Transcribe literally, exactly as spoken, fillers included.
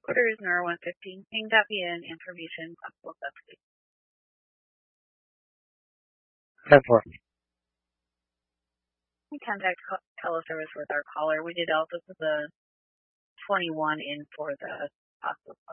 Quarters, Nora one fifteen, ping copy in information, possible suspect. ten four. Contact teleservice with our caller. We did also put the twenty-one in for the possible